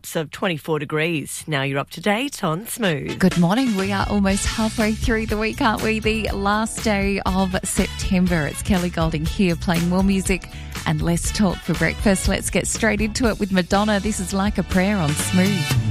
of 24 degrees. Now you're up to date on Smooth. Good morning. We are almost halfway through the week, aren't we? The last day of September. It's Kelly Golding here playing more music and less talk for breakfast. Let's get straight into it with Madonna. This is Like a Prayer on Smooth.